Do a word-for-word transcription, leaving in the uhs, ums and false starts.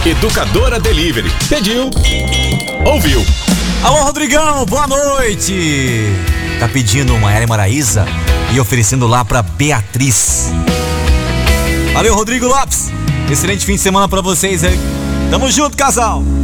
Educadora Delivery. Pediu, ouviu. Alô, Rodrigão, boa noite. Tá pedindo uma Ellen Maraíza e oferecendo lá pra Beatriz. Valeu, Rodrigo Lopes. Excelente fim de semana pra vocês aí. Tamo junto, casal.